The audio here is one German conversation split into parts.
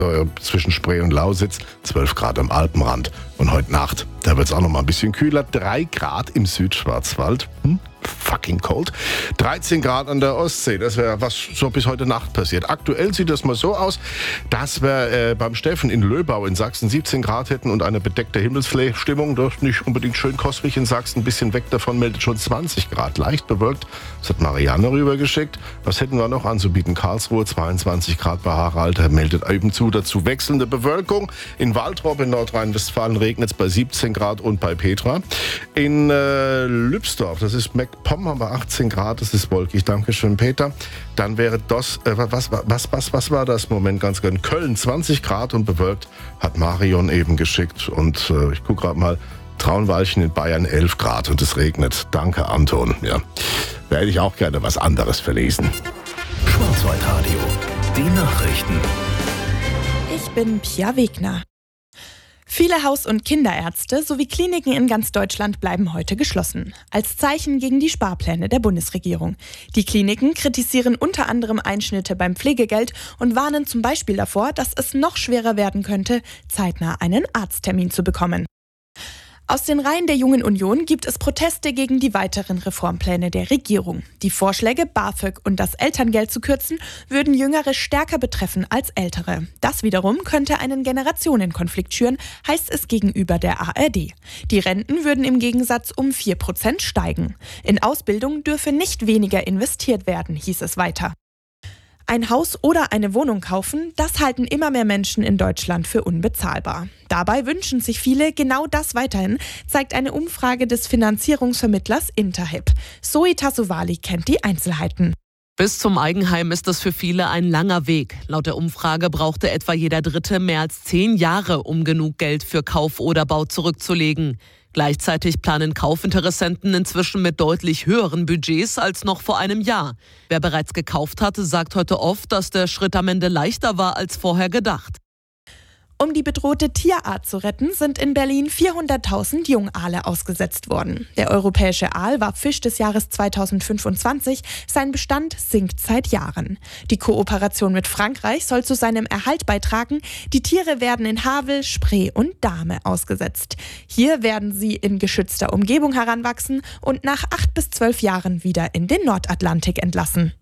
zwischen Spree und Lausitz, 12 Grad am Alpenrand. Und heute Nacht, da wird es auch noch mal ein bisschen kühler, 3 Grad im Südschwarzwald. Fucking cold. 13 Grad an der Ostsee, das wäre was so bis heute Nacht passiert. Aktuell sieht das mal so aus, dass wir beim Steffen in Löbau in Sachsen 17 Grad hätten und eine bedeckte Himmelsstimmung. Das ist nicht unbedingt schön kosmig in Sachsen, ein bisschen weg davon meldet schon 20 Grad. Leicht bewölkt, das hat Marianne rübergeschickt. Was hätten wir noch anzubieten? Karlsruhe 22 Grad bei Harald, meldet eben dazu wechselnde Bewölkung. In Waltrop in Nordrhein-Westfalen regnet es bei 17 Grad und bei Petra. In Lübsdorf, das ist MacPom, haben wir 18 Grad, das ist wolkig. Dankeschön, Peter. Dann wäre das, was war das? Moment, ganz genau. Köln 20 Grad und bewölkt, hat Marion eben geschickt. Und ich gucke gerade mal, Traunwalchen in Bayern 11 Grad und es regnet. Danke, Anton. Ja, da hätte ich auch gerne was anderes verlesen. Schwarzwaldradio, die Nachrichten. Ich bin Pia Wegner. Viele Haus- und Kinderärzte sowie Kliniken in ganz Deutschland bleiben heute geschlossen. Als Zeichen gegen die Sparpläne der Bundesregierung. Die Kliniken kritisieren unter anderem Einschnitte beim Pflegegeld und warnen zum Beispiel davor, dass es noch schwerer werden könnte, zeitnah einen Arzttermin zu bekommen. Aus den Reihen der Jungen Union gibt es Proteste gegen die weiteren Reformpläne der Regierung. Die Vorschläge, BAföG und das Elterngeld zu kürzen, würden Jüngere stärker betreffen als Ältere. Das wiederum könnte einen Generationenkonflikt schüren, heißt es gegenüber der ARD. Die Renten würden im Gegensatz um 4% steigen. In Ausbildung dürfe nicht weniger investiert werden, hieß es weiter. Ein Haus oder eine Wohnung kaufen, das halten immer mehr Menschen in Deutschland für unbezahlbar. Dabei wünschen sich viele genau das weiterhin, zeigt eine Umfrage des Finanzierungsvermittlers Interhyp. Zoe Tassovali kennt die Einzelheiten. Bis zum Eigenheim ist es für viele ein langer Weg. Laut der Umfrage brauchte etwa jeder Dritte mehr als 10 Jahre, um genug Geld für Kauf oder Bau zurückzulegen. Gleichzeitig planen Kaufinteressenten inzwischen mit deutlich höheren Budgets als noch vor einem Jahr. Wer bereits gekauft hatte, sagt heute oft, dass der Schritt am Ende leichter war als vorher gedacht. Um die bedrohte Tierart zu retten, sind in Berlin 400.000 Jungaale ausgesetzt worden. Der europäische Aal war Fisch des Jahres 2025. Sein Bestand sinkt seit Jahren. Die Kooperation mit Frankreich soll zu seinem Erhalt beitragen. Die Tiere werden in Havel, Spree und Dahme ausgesetzt. Hier werden sie in geschützter Umgebung heranwachsen und nach 8 bis 12 Jahren wieder in den Nordatlantik entlassen.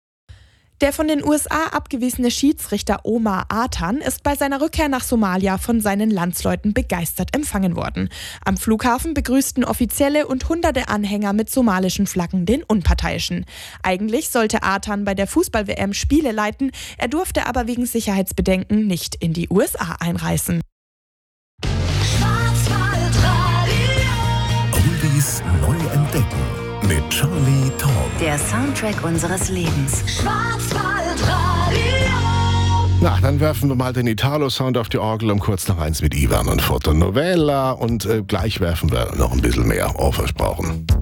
Der von den USA abgewiesene Schiedsrichter Omar Artan ist bei seiner Rückkehr nach Somalia von seinen Landsleuten begeistert empfangen worden. Am Flughafen begrüßten Offizielle und hunderte Anhänger mit somalischen Flaggen den Unparteiischen. Eigentlich sollte Artan bei der Fußball-WM Spiele leiten, er durfte aber wegen Sicherheitsbedenken nicht in die USA einreisen. Oldies neu entdecken mit Charlie Tom. Der Soundtrack unseres Lebens. Schwarzwaldradio. Na, dann werfen wir mal den Italo-Sound auf die Orgel um kurz nach 1 mit Ivan und Fotonovella und gleich werfen wir noch ein bisschen mehr, versprochen.